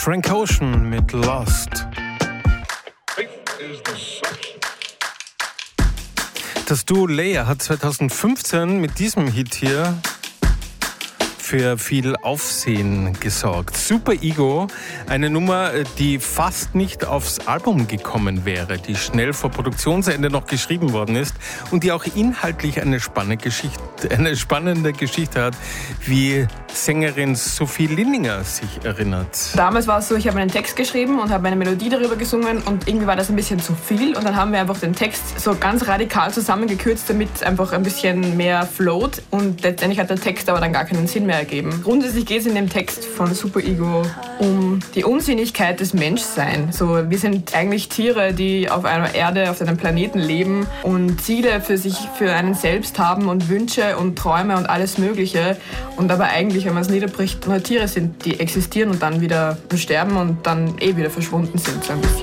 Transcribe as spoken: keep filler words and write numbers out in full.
Frank Ocean mit Lost. Das Duo Leia hat zweitausendfünfzehn mit diesem Hit hier für viel Aufsehen gesorgt. Super Ego, eine Nummer, die fast nicht aufs Album gekommen wäre, die schnell vor Produktionsende noch geschrieben worden ist und die auch inhaltlich eine spannende Geschichte, eine spannende Geschichte hat, wie Sängerin Sophie Linninger sich erinnert. Damals war es so, ich habe einen Text geschrieben und habe eine Melodie darüber gesungen und irgendwie war das ein bisschen zu viel und dann haben wir einfach den Text so ganz radikal zusammengekürzt, damit einfach ein bisschen mehr float und letztendlich hat der Text aber dann gar keinen Sinn mehr ergeben. Grundsätzlich geht es in dem Text von Super Ego um die Unsinnigkeit des Menschseins. So, wir sind eigentlich Tiere, die auf einer Erde, auf einem Planeten leben und Ziele für sich, für einen selbst haben und Wünsche und Träume und alles Mögliche. Und aber eigentlich, wenn man es niederbricht, nur Tiere sind, die existieren und dann wieder sterben und dann eh wieder verschwunden sind, so ein bisschen.